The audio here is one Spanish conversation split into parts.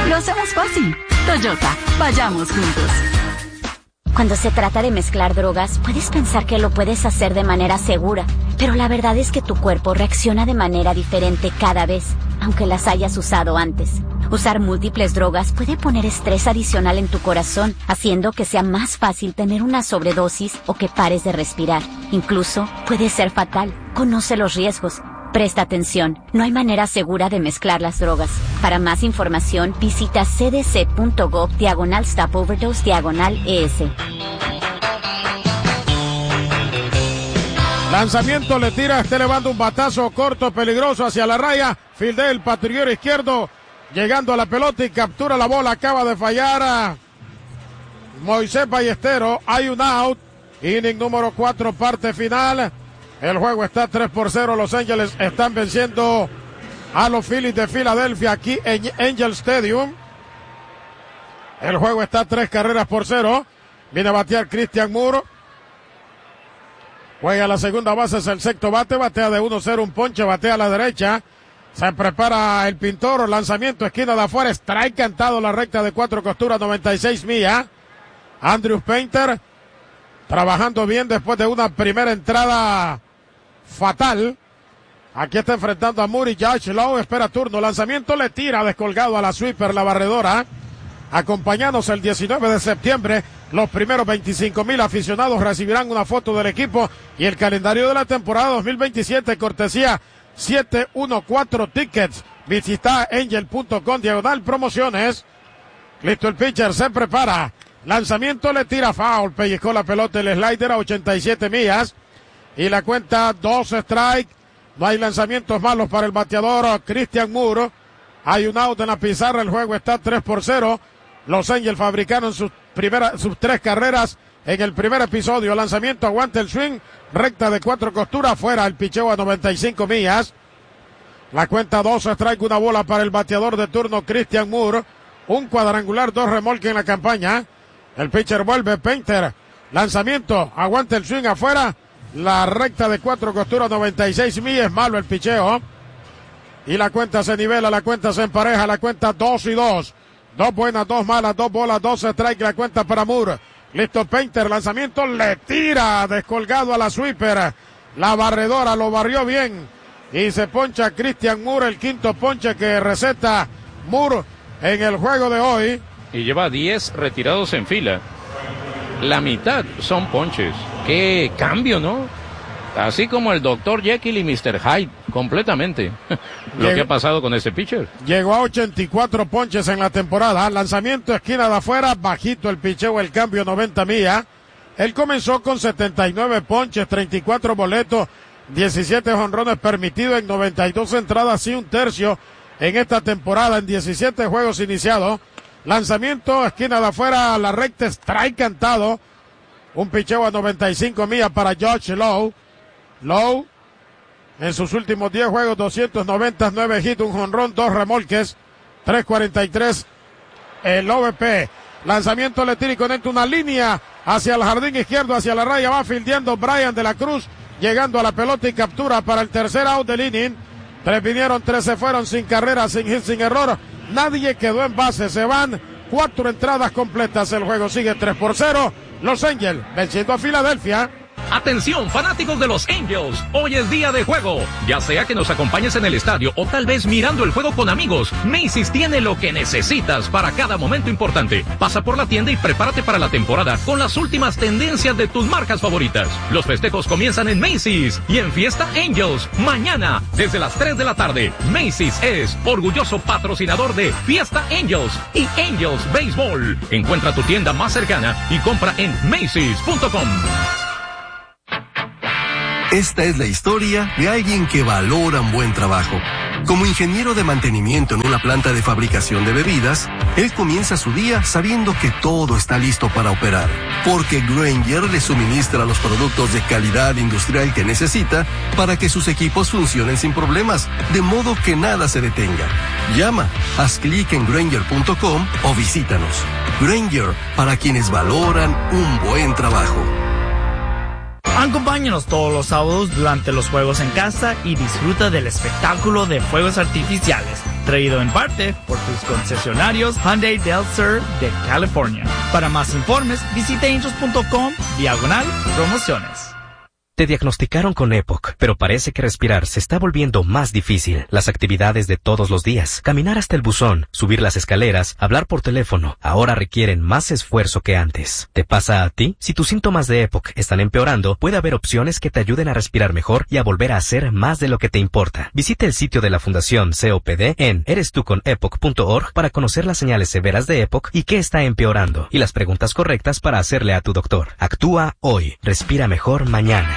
Lo hacemos fácil. Toyota, vayamos juntos. Cuando se trata de mezclar drogas, puedes pensar que lo puedes hacer de manera segura, pero la verdad es que tu cuerpo reacciona de manera diferente cada vez, aunque las hayas usado antes. Usar múltiples drogas puede poner estrés adicional en tu corazón, haciendo que sea más fácil tener una sobredosis o que pares de respirar. Incluso puede ser fatal. Conoce los riesgos. Presta atención, no hay manera segura de mezclar las drogas. Para más información, visita cdc.gov/stopoverdose/ES. Lanzamiento, le tira, elevando un batazo corto, peligroso hacia la raya. Fildea el patrullero izquierdo, llegando a la pelota y captura la bola. Acaba de fallar a Moisés Ballesteros. Hay un out. Inning número 4, parte final. El juego está 3-0. Los Ángeles están venciendo a los Phillies de Filadelfia aquí en Angel Stadium. El juego está 3-0. Viene a batear Christian Moore. Juega a la segunda base, es el sexto bate. Batea de 1-0, un ponche, batea a la derecha. Se prepara el pintor. Lanzamiento, esquina de afuera. Strike cantado, la recta de 4 costuras, 96 millas. Andrew Painter trabajando bien después de una primera entrada fatal. Aquí está enfrentando a Moore y Josh Lowe. Espera turno. Lanzamiento, le tira descolgado a la sweeper, la barredora. Acompañándose el 19 de septiembre. Los primeros 25,000 aficionados recibirán una foto del equipo y el calendario de la temporada 2027, cortesía 714 Tickets. Visita angel.com/promociones. Listo el pitcher, se prepara. Lanzamiento, le tira foul. Pellizcó la pelota el slider a 87 millas. Y la cuenta 2 strike. No hay lanzamientos malos para el bateador Christian Moore. Hay un out en la pizarra. El juego está 3-0. Los Angels fabricaron sus 3 carreras en el primer episodio. Lanzamiento, aguanta el swing. Recta de 4 costuras. Fuera el picheo a 95 millas. La cuenta 2 strike. Una bola para el bateador de turno Christian Moore. Un cuadrangular, 2 remolques en la campaña. El pitcher vuelve, Painter. Lanzamiento, aguanta el swing afuera. La recta de 4 costuras, 96 millas. Malo el picheo. Y la cuenta se nivela, la cuenta se empareja. La cuenta 2-2. 2 buenas, 2 malas, 2 bolas, 2 strike. La cuenta para Moore. Listo Painter, lanzamiento, le tira descolgado a la sweeper. La barredora lo barrió bien. Y se poncha Christian Moore, el quinto ponche que receta Moore en el juego de hoy. Y lleva 10 retirados en fila. La mitad son ponches. ¡Qué cambio!, ¿no? Así como el Dr. Jekyll y Mr. Hyde, completamente. Lo que ha pasado con ese pitcher. Llegó a 84 ponches en la temporada. Lanzamiento, esquina de afuera, bajito el picheo, el cambio 90 millas. Él comenzó con 79 ponches, 34 boletos, 17 jonrones permitidos en 92 entradas y un tercio en esta temporada, en 17 juegos iniciados. Lanzamiento, esquina de afuera, la recta, strike cantado. Un picheo a 95 millas para Josh Lowe. Lowe, en sus últimos 10 juegos, 299 hits, un jonrón, 2 remolques, 3.43 el OVP. Lanzamiento, le tira y conecta una línea hacia el jardín izquierdo, hacia la raya. Va fildeando Brian de la Cruz, llegando a la pelota y captura para el tercer out del inning. 3 vinieron, 3 se fueron, sin carrera, sin hit, sin error. Nadie quedó en base, se van 4 entradas completas. El juego sigue 3-0. Los Angels venciendo a Filadelfia. Atención, fanáticos de los Angels, hoy es día de juego. Ya sea que nos acompañes en el estadio o tal vez mirando el juego con amigos, Macy's tiene lo que necesitas para cada momento importante. Pasa por la tienda y prepárate para la temporada con las últimas tendencias de tus marcas favoritas. Los festejos comienzan en Macy's y en Fiesta Angels, mañana desde las 3 de la tarde. Macy's es orgulloso patrocinador de Fiesta Angels y Angels Baseball. Encuentra tu tienda más cercana y compra en Macy's.com. Esta es la historia de alguien que valora un buen trabajo. Como ingeniero de mantenimiento en una planta de fabricación de bebidas, él comienza su día sabiendo que todo está listo para operar, porque Grainger le suministra los productos de calidad industrial que necesita para que sus equipos funcionen sin problemas, de modo que nada se detenga. Llama, haz clic en Grainger.com o visítanos. Grainger, para quienes valoran un buen trabajo. Acompáñanos todos los sábados durante los juegos en casa y disfruta del espectáculo de fuegos artificiales. Traído en parte por tus concesionarios Hyundai Del Sur de California. Para más informes, visita angels.com/promociones. Te diagnosticaron con EPOC, pero parece que respirar se está volviendo más difícil. Las actividades de todos los días, caminar hasta el buzón, subir las escaleras, hablar por teléfono, ahora requieren más esfuerzo que antes. ¿Te pasa a ti? Si tus síntomas de EPOC están empeorando, puede haber opciones que te ayuden a respirar mejor y a volver a hacer más de lo que te importa. Visita el sitio de la Fundación COPD en erestuconepoc.org para conocer las señales severas de EPOC y qué está empeorando, y las preguntas correctas para hacerle a tu doctor. Actúa hoy. Respira mejor mañana.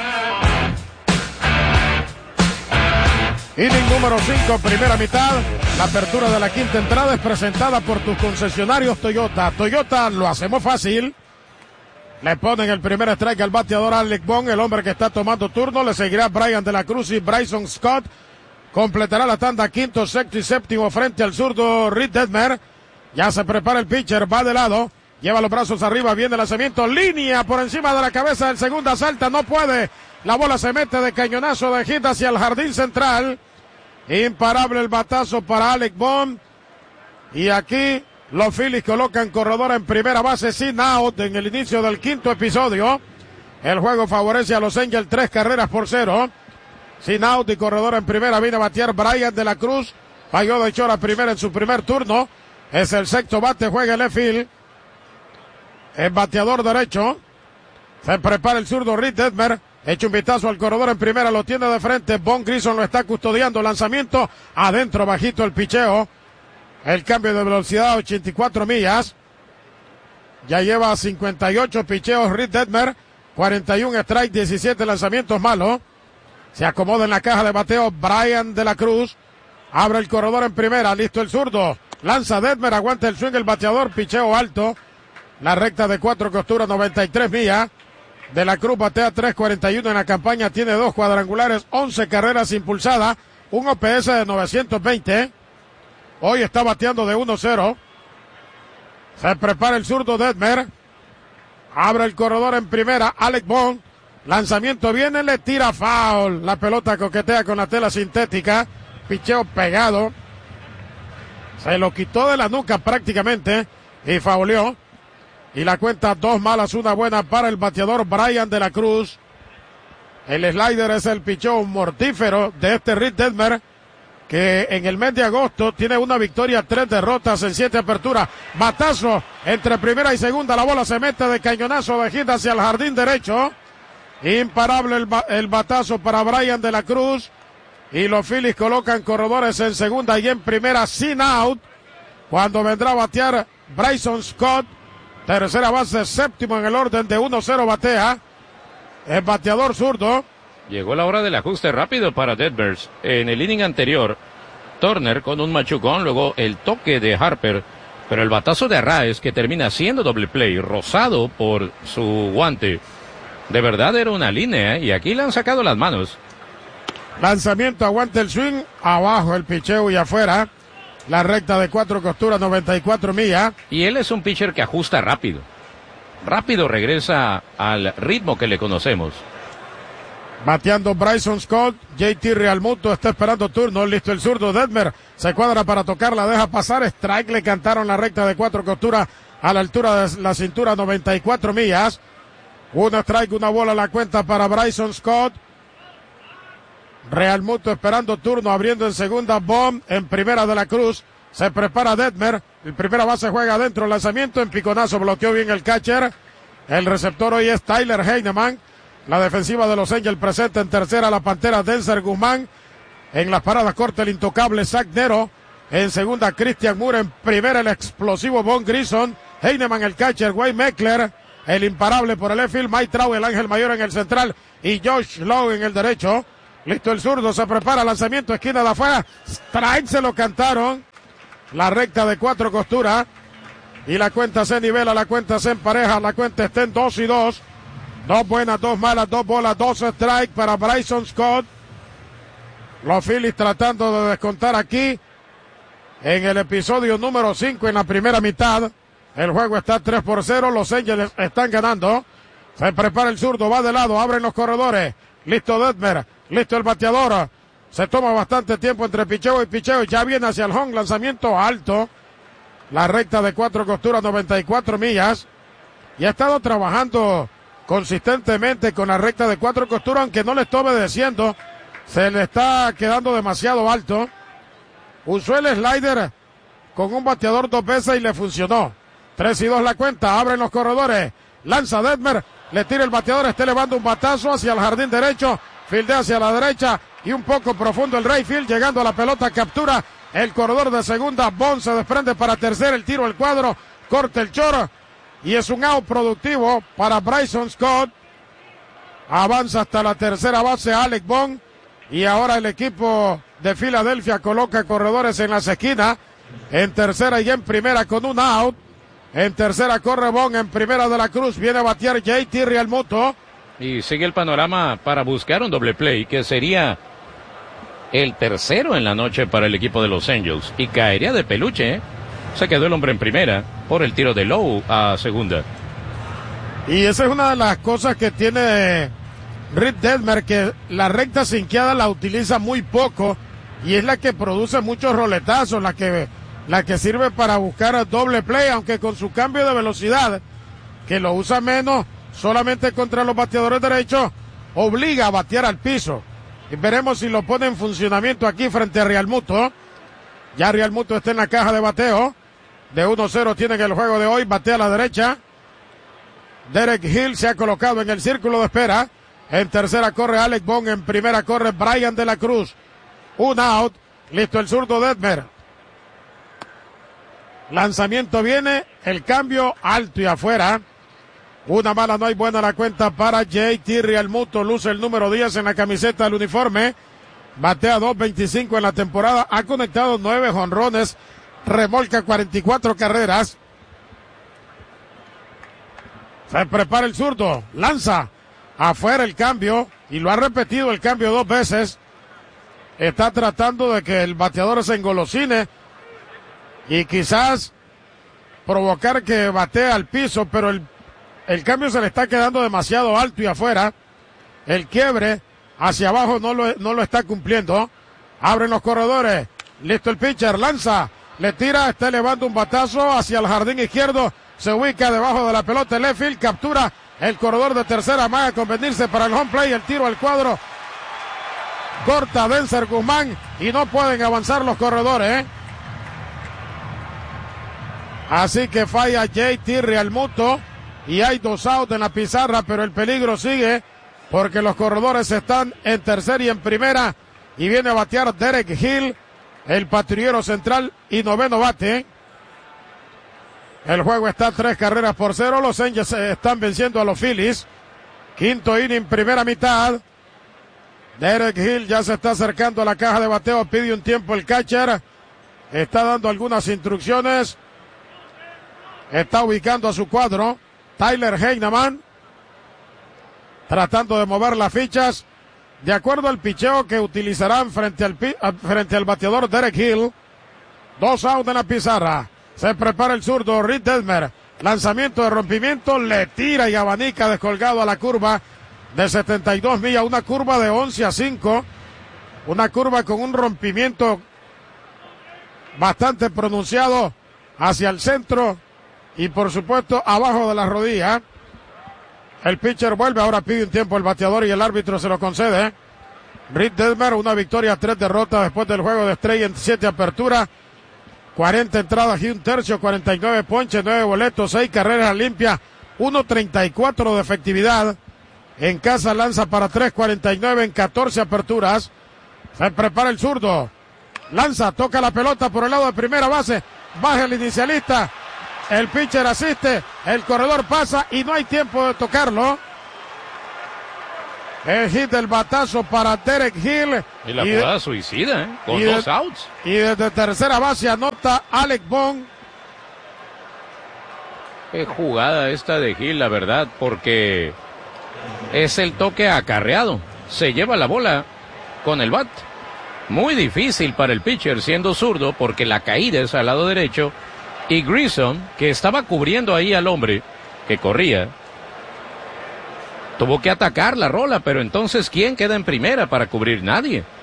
Inning número 5, primera mitad. La apertura de la quinta entrada es presentada por tus concesionarios Toyota. Toyota, lo hacemos fácil. Le ponen el primer strike al bateador Alec Bohm, el hombre que está tomando turno. Le seguirá Brian de la Cruz y Bryson Scott. Completará la tanda quinto, sexto y séptimo frente al zurdo Reed Detmer. Ya se prepara el pitcher, va de lado. Lleva los brazos arriba, viene el lanzamiento. Línea por encima de la cabeza del segunda, salta, no puede. La bola se mete de cañonazo de hit hacia el jardín central. Imparable el batazo para Alec Bohm. Y aquí los Phillies colocan corredor en primera base sin out en el inicio del quinto episodio. El juego favorece a los Angels 3-0. Sin out y corredor en primera viene a batear Brian de la Cruz. Falló de short a primera en su primer turno. Es el sexto bate, juega el left field. El bateador derecho. Se prepara el zurdo Reed Detmer. Echa un vistazo al corredor en primera, lo tiene de frente. Von Grison lo está custodiando. Lanzamiento adentro, bajito el picheo. El cambio de velocidad a 84 millas. Ya lleva 58 picheos Reed Detmer. 41 strike, 17 lanzamientos malos. Se acomoda en la caja de bateo Brian de la Cruz. Abre el corredor en primera. Listo el zurdo. Lanza Detmer, aguanta el swing el bateador. Picheo alto. La recta de 4 costuras, 93 millas. De la Cruz batea 3.41 en la campaña, tiene 2 cuadrangulares, 11 carreras impulsadas, un OPS de 920. Hoy está bateando de 1-0. Se prepara el zurdo Detmer. Abre el corredor en primera, Alec Bohm. Lanzamiento viene, le tira foul. La pelota coquetea con la tela sintética. Picheo pegado. Se lo quitó de la nuca prácticamente y fauleó. Y la cuenta 2 malas, 1 buena para el bateador Brian de la Cruz. El slider es el picheo mortífero de este Reed Detmer, que en el mes de agosto tiene 1 victoria, 3 derrotas en 7 aperturas. Batazo entre primera y segunda, la bola se mete de cañonazo de hit hacia el jardín derecho. Imparable el batazo para Brian de la Cruz. Y los Phillies colocan corredores en segunda y en primera sin out. Cuando vendrá a batear Bryson Scott. Tercera base, séptimo en el orden de 1-0 batea. El bateador zurdo. Llegó la hora del ajuste rápido para Detmer. En el inning anterior, Turner con un machucón, luego el toque de Harper, pero el batazo de Arraez que termina siendo doble play, rozado por su guante. De verdad era una línea, y aquí le han sacado las manos. Lanzamiento, aguanta el swing, abajo el picheo y afuera. La recta de 4 costuras, 94 millas. Y él es un pitcher que ajusta rápido. Rápido regresa al ritmo que le conocemos. Bateando Bryson Scott, JT Realmuto está esperando turno. Listo el zurdo Detmer. Se cuadra para tocar, la deja pasar. Strike, le cantaron la recta de 4 costuras a la altura de la cintura, 94 millas. 1 strike, 1 bola la cuenta para Bryson Scott. Realmuto esperando turno, abriendo en segunda, Bohm en primera de la Cruz. Se prepara Detmer, el primera base juega adentro, lanzamiento en piconazo, bloqueó bien el catcher. El receptor hoy es Tyler Heineman. La defensiva de los Angels presenta en tercera la Pantera Denzer Guzmán. En las paradas cortas el intocable Zach Nero. En segunda Christian Moore, en primera el explosivo Von Grison. Heineman el catcher, Wayne Meckler. El imparable por el left field, Mike Trout, el ángel mayor en el central. Y Josh Lowe en el derecho. Listo el zurdo, se prepara, lanzamiento, esquina de afuera. Strike, se lo cantaron. La recta de 4 costuras. Y la cuenta se nivela, la cuenta se empareja, la cuenta está en 2-2. 2 buenas, 2 malas, 2 bolas, 2 strike para Bryson Scott. Los Phillies tratando de descontar aquí en el episodio número 5 en la primera mitad. El juego está 3-0, los Angels están ganando. Se prepara el zurdo, va de lado, abren los corredores. Listo Detmer, listo el bateador. se toma bastante tiempo entre picheo y picheo. Ya viene hacia el home, lanzamiento alto. La recta de 4 costuras, 94 millas. Y ha estado trabajando consistentemente con la recta de 4 costuras, aunque no le está obedeciendo. Se le está quedando demasiado alto. Usó el slider con un bateador 2 veces y le funcionó. 3-2 la cuenta, abren los corredores. Lanza Detmer, le tira el bateador, está elevando un batazo hacia el jardín derecho. Fildea hacia la derecha y un poco profundo el right field, llegando a la pelota, captura el corredor de segunda. Bond se desprende para tercera, el tiro al cuadro, corta el choro y es un out productivo para Bryson Scott. Avanza hasta la tercera base Alec Bond y ahora el equipo de Filadelfia coloca corredores en las esquinas, en tercera y en primera con un out. En tercera corre Bond, en primera de la Cruz viene a batear JT Realmuto. Y sigue el panorama para buscar un doble play, que sería el tercero en la noche para el equipo de los Angels. Y caería de peluche, ¿eh? Se quedó el hombre en primera por el tiro de Lowe a segunda. Y esa es una de las cosas que tiene Reed Detmer, que la recta sinqueada la utiliza muy poco y es la que produce muchos roletazos, la que sirve para buscar doble play, aunque con su cambio de velocidad, que lo usa menos, solamente contra los bateadores derechos, obliga a batear al piso. Y veremos si lo pone en funcionamiento aquí frente a Realmuto. Ya Realmuto está en la caja de bateo. De 1-0 tienen el juego de hoy, batea a la derecha. Derek Hill se ha colocado en el círculo de espera. En tercera corre Alec Bond, en primera corre Brian de la Cruz. Un out, listo el zurdo Detmer. Lanzamiento viene, el cambio alto y afuera. Una mala, no hay buena la cuenta para JT Realmuto. Luce el número 10 en la camiseta del uniforme. Batea 2.25 en la temporada. Ha conectado 9 jonrones. Remolca 44 carreras. Se prepara el zurdo. Lanza. Afuera el cambio. Y lo ha repetido el cambio 2 veces. Está tratando de que el bateador se engolosine. Y quizás provocar que batee al piso. Pero el cambio se le está quedando demasiado alto y afuera. El quiebre hacia abajo no lo está cumpliendo. Abren los corredores. Listo el pitcher. Lanza. Le tira. Está elevando un batazo hacia el jardín izquierdo. Se ubica debajo de la pelota. Left field. Captura el corredor de tercera. Amaga convenirse para el home play. El tiro al cuadro. Corta Denzer Guzmán. Y no pueden avanzar los corredores, ¿eh? Así que falla JT Realmuto. Y hay 2 outs en la pizarra, pero el peligro sigue porque los corredores están en tercera y en primera. Y viene a batear Derek Hill, el patrullero central y noveno bate. El juego está 3-0. Los Angels están venciendo a los Phillies. Quinto inning, primera mitad. Derek Hill ya se está acercando a la caja de bateo. Pide un tiempo el catcher. Está dando algunas instrucciones. Está ubicando a su cuadro. Tyler Heineman, tratando de mover las fichas, de acuerdo al picheo que utilizarán frente al bateador Derek Hill. 2 outs en la pizarra. Se prepara el zurdo Reed Detmer. Lanzamiento de rompimiento, le tira y abanica descolgado a la curva de 72 millas. Una curva de 11-5. Una curva con un rompimiento bastante pronunciado hacia el centro. Y por supuesto abajo de la rodilla. El pitcher vuelve, ahora pide un tiempo el bateador y el árbitro se lo concede. Reed Detmer, una victoria, 3 derrotas después del juego de estrella en 7 aperturas. 40 entradas y un tercio, 49 ponches, 9 boletos, 6 carreras limpias, 1.34 de efectividad. En casa lanza para 3.49 en 14 aperturas. Se prepara el zurdo. Lanza, toca la pelota por el lado de primera base. Baja el inicialista. El pitcher asiste, el corredor pasa y no hay tiempo de tocarlo. El hit del batazo para Derek Hill. Y la jugada suicida, ¿eh? Con 2 outs. Y desde tercera base anota Alec Bond. Qué jugada esta de Hill, la verdad, porque es el toque acarreado. Se lleva la bola con el bat. Muy difícil para el pitcher siendo zurdo porque la caída es al lado derecho. Y Grissom, que estaba cubriendo ahí al hombre que corría, tuvo que atacar la rola, pero entonces ¿quién queda en primera para cubrir? Nadie.